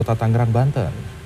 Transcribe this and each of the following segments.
Kota Tangerang, Banten.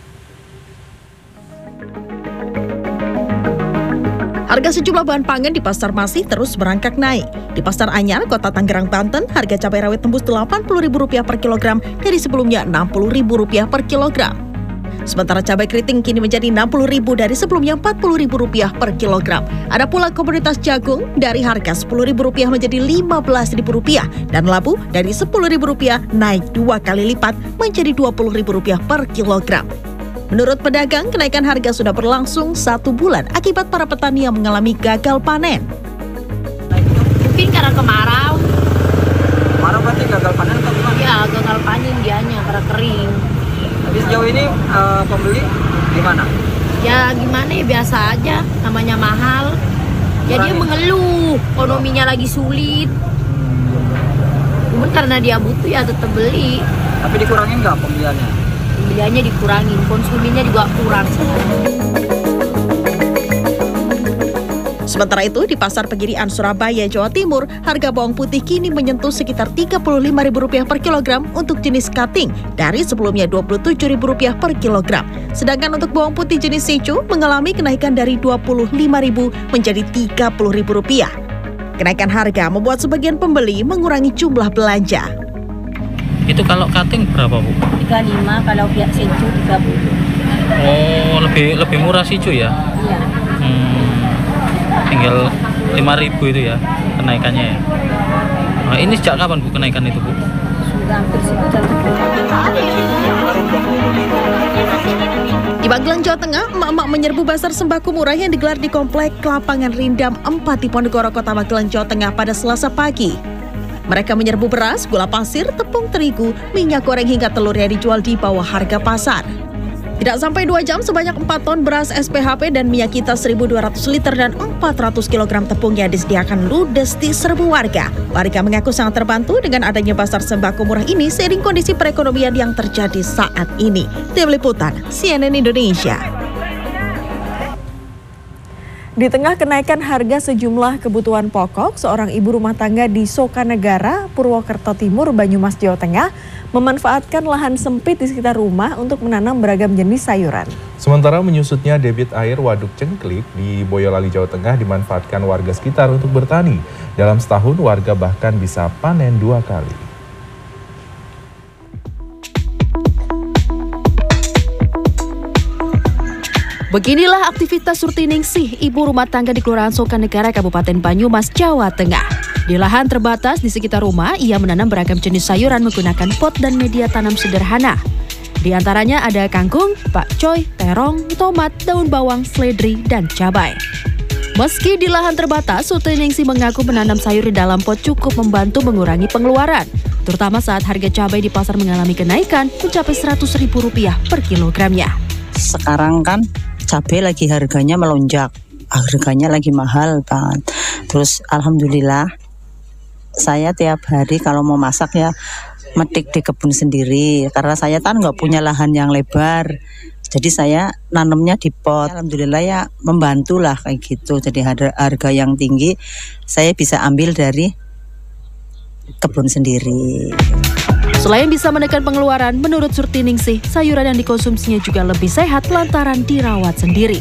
Harga sejumlah bahan pangan di pasar masih terus merangkak naik. Di Pasar Anyar, Kota Tangerang, Banten, harga cabai rawit tembus Rp80.000 per kilogram dari sebelumnya Rp60.000 per kilogram. Sementara cabai keriting kini menjadi Rp60.000 dari sebelumnya Rp40.000 per kilogram. Ada pula komoditas jagung dari harga Rp10.000 menjadi Rp15.000 dan labu dari Rp10.000 naik 2 kali lipat menjadi Rp20.000 per kilogram. Menurut pedagang, kenaikan harga sudah berlangsung 1 bulan akibat para petani yang mengalami gagal panen. Mungkin karena kemarau. Kemarau berarti gagal panen atau gimana? Ya, gagal panen dianya karena kering. Tapi sejauh ini pembeli gimana? Ya gimana ya, biasa aja, namanya mahal. Jadi dia mengeluh, ekonominya lagi sulit. Cuman karena dia butuh ya tetap beli. Tapi dikurangin nggak pembeliannya? Pembeliannya dikurangin, konsumennya juga kurang sekarang. Sementara itu, di Pasar Pegirian, Surabaya, Jawa Timur, harga bawang putih kini menyentuh sekitar Rp35.000 per kilogram untuk jenis cutting dari sebelumnya Rp27.000 per kilogram. Sedangkan untuk bawang putih jenis Sichu mengalami kenaikan dari Rp25.000 menjadi Rp30.000. Kenaikan harga membuat sebagian pembeli mengurangi jumlah belanja. Itu kalau cutting berapa, Bu? 35, kalau pihak Sichu 30. Oh, lebih murah Sichu ya? Iya. Tinggal 5.000 itu ya kenaikannya ya. Nah, ini sejak kapan Bu kenaikan itu, Bu? Sudah hampir sebulan. Di Magelang, Jawa Tengah, emak-emak menyerbu pasar sembako murah yang digelar di Komplek Lapangan Rindam 4 di Ponegoro, Kota Magelang, Jawa Tengah pada Selasa pagi. Mereka menyerbu beras, gula pasir, tepung terigu, minyak goreng hingga telur yang dijual di bawah harga pasar. Tidak sampai 2 jam, sebanyak 4 ton beras SPHP dan minyak kita 1.200 liter dan 400 kg tepung yang disediakan ludes di serbu warga. Warga mengaku sangat terbantu dengan adanya pasar sembako murah ini seiring kondisi perekonomian yang terjadi saat ini. Tim Liputan, CNN Indonesia. Di tengah kenaikan harga sejumlah kebutuhan pokok, seorang ibu rumah tangga di Sokanegara, Purwokerto Timur, Banyumas, Jawa Tengah, memanfaatkan lahan sempit di sekitar rumah untuk menanam beragam jenis sayuran. Sementara menyusutnya debit air Waduk Cengklik di Boyolali, Jawa Tengah dimanfaatkan warga sekitar untuk bertani. Dalam setahun, warga bahkan bisa panen 2 kali. Beginilah aktivitas Surtiningsih, ibu rumah tangga di Kelurahan Sokanegara, Kabupaten Banyumas, Jawa Tengah. Di lahan terbatas di sekitar rumah, ia menanam beragam jenis sayuran menggunakan pot dan media tanam sederhana. Di antaranya ada kangkung, pakcoy, terong, tomat, daun bawang, seledri, dan cabai. Meski di lahan terbatas, Surtiningsih mengaku menanam sayur di dalam pot cukup membantu mengurangi pengeluaran, terutama saat harga cabai di pasar mengalami kenaikan mencapai Rp100.000 per kilogramnya. Sekarang kan cabai lagi harganya melonjak, harganya lagi mahal kan. Terus alhamdulillah saya tiap hari kalau mau masak ya metik di kebun sendiri, karena saya kan nggak punya lahan yang lebar, jadi saya nanamnya di pot. Alhamdulillah ya membantulah kayak gitu. Jadi harga yang tinggi saya bisa ambil dari kebun sendiri. Selain bisa menekan pengeluaran, menurut Surtiningsih, sayuran yang dikonsumsinya juga lebih sehat lantaran dirawat sendiri.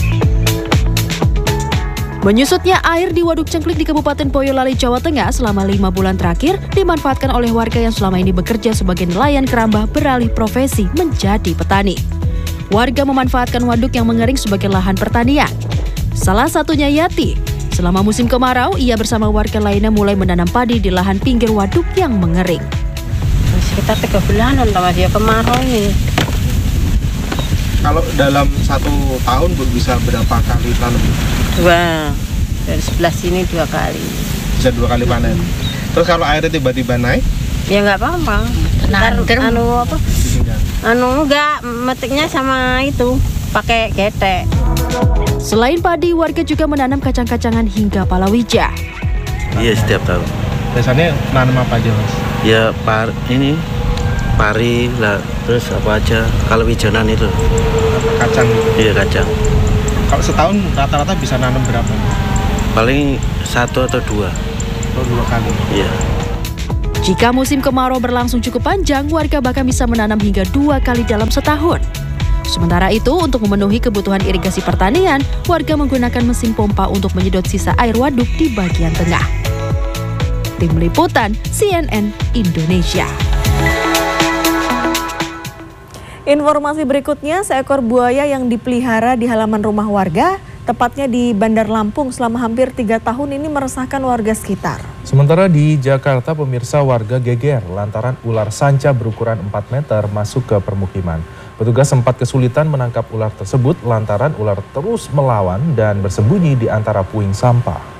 Menyusutnya air di Waduk Cengklik di Kabupaten Boyolali, Jawa Tengah selama 5 bulan terakhir dimanfaatkan oleh warga yang selama ini bekerja sebagai nelayan keramba beralih profesi menjadi petani. Warga memanfaatkan waduk yang mengering sebagai lahan pertanian. Salah satunya Yati. Selama musim kemarau, ia bersama warga lainnya mulai menanam padi di lahan pinggir waduk yang mengering. Sekitar 3 bulanan sama dia kemarau ini. Kalau dalam 1 tahun Bu bisa berapa kali tanam? 2. Dari sebelah sini 2 kali. Bisa 2 kali panen. Terus kalau airnya tiba-tiba naik? Ya nggak apa-apa. Enggak, metiknya sama itu pakai getek. Selain padi, warga juga menanam kacang-kacangan hingga palawija. Iya, setiap tahun. Biasanya nanam apa aja, Mas? Ya pari lah, terus apa aja, kalau wijanan itu. Kacang gitu? Iya, kacang. Kalau setahun rata-rata bisa nanam berapa? Paling 1 atau 2. Atau 2 kali? Iya. Jika musim kemarau berlangsung cukup panjang, warga bahkan bisa menanam hingga 2 kali dalam setahun. Sementara itu, untuk memenuhi kebutuhan irigasi pertanian, warga menggunakan mesin pompa untuk menyedot sisa air waduk di bagian tengah. Tim Liputan CNN Indonesia. Informasi berikutnya, seekor buaya yang dipelihara di halaman rumah warga, tepatnya di Bandar Lampung selama hampir 3 tahun ini meresahkan warga sekitar. Sementara di Jakarta, pemirsa, warga geger lantaran ular sanca berukuran 4 meter masuk ke permukiman. Petugas sempat kesulitan menangkap ular tersebut lantaran ular terus melawan dan bersembunyi di antara puing sampah.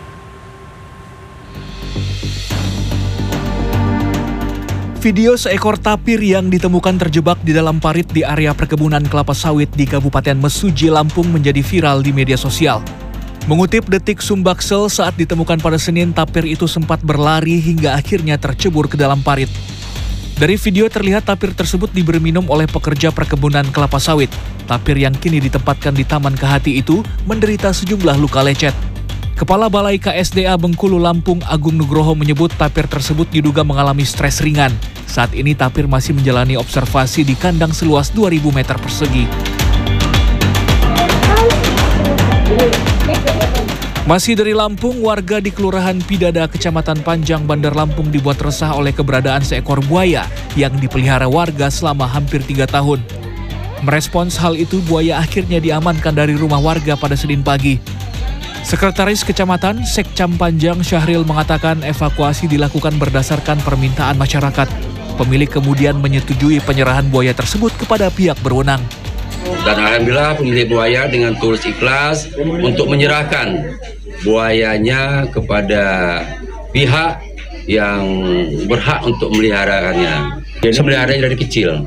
Video seekor tapir yang ditemukan terjebak di dalam parit di area perkebunan kelapa sawit di Kabupaten Mesuji, Lampung menjadi viral di media sosial. Mengutip Detik Sumbaksel, saat ditemukan pada Senin, tapir itu sempat berlari hingga akhirnya tercebur ke dalam parit. Dari video terlihat tapir tersebut diberi minum oleh pekerja perkebunan kelapa sawit. Tapir yang kini ditempatkan di Taman Kehati itu menderita sejumlah luka lecet. Kepala Balai KSDA Bengkulu, Lampung, Agung Nugroho menyebut tapir tersebut diduga mengalami stres ringan. Saat ini tapir masih menjalani observasi di kandang seluas 2.000 meter persegi. Masih dari Lampung, warga di Kelurahan Pidada, Kecamatan Panjang, Bandar Lampung dibuat resah oleh keberadaan seekor buaya yang dipelihara warga selama hampir 3 tahun. Merespons hal itu, buaya akhirnya diamankan dari rumah warga pada Senin pagi. Sekretaris Kecamatan Sekcam Panjang Syahril mengatakan evakuasi dilakukan berdasarkan permintaan masyarakat. Pemilik kemudian menyetujui penyerahan buaya tersebut kepada pihak berwenang. Dan alhamdulillah pemilik buaya dengan tulus ikhlas untuk menyerahkan buayanya kepada pihak yang berhak untuk memeliharanya. Jadi meliharanya dari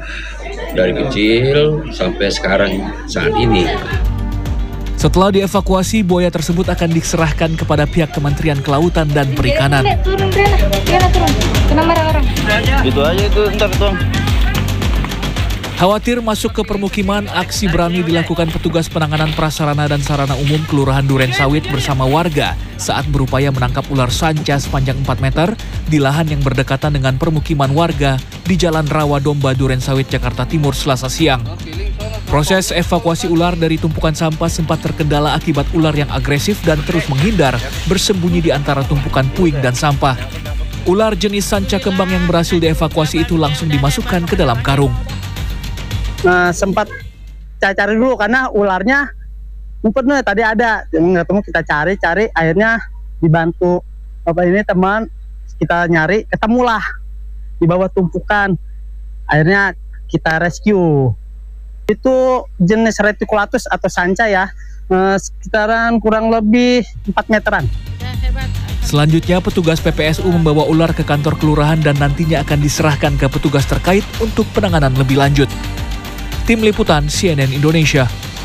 kecil sampai sekarang saat ini. Setelah dievakuasi, buaya tersebut akan diserahkan kepada pihak Kementerian Kelautan dan Perikanan. Turun. Kena marah orang. Gitu aja itu, ntar tuang. Khawatir masuk ke permukiman, aksi berani dilakukan petugas penanganan prasarana dan sarana umum Kelurahan Duren Sawit bersama warga saat berupaya menangkap ular sanca sepanjang 4 meter di lahan yang berdekatan dengan permukiman warga di Jalan Rawa Domba, Duren Sawit, Jakarta Timur, Selasa siang. Proses evakuasi ular dari tumpukan sampah sempat terkendala akibat ular yang agresif dan terus menghindar bersembunyi di antara tumpukan puing dan sampah. Ular jenis sanca kembang yang berhasil dievakuasi itu langsung dimasukkan ke dalam karung. Sempat cari dulu karena ularnya ngumpet nih, tadi ada yang nggak ketemu, kita cari akhirnya dibantu bapak ini teman, kita nyari ketemulah di bawah tumpukan, akhirnya kita rescue. Itu jenis reticulatus atau sanca ya, sekitaran kurang lebih 4 meteran. Selanjutnya petugas PPSU membawa ular ke kantor kelurahan dan nantinya akan diserahkan ke petugas terkait untuk penanganan lebih lanjut. Tim Liputan CNN Indonesia.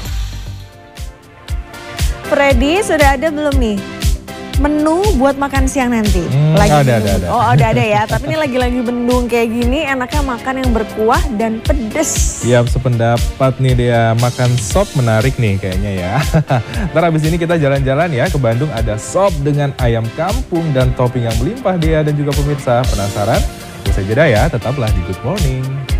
Freddy, sudah ada belum nih menu buat makan siang nanti? Ada. Oh, udah ada ya. Tapi ini lagi-lagi bendung kayak gini, enaknya makan yang berkuah dan pedes. Ya, sependapat nih dia, makan sop menarik nih kayaknya ya. Ntar abis ini kita jalan-jalan ya ke Bandung, ada sop dengan ayam kampung dan topping yang melimpah dia dan juga pemirsa. Penasaran? Usai jeda ya, tetaplah di Good Morning.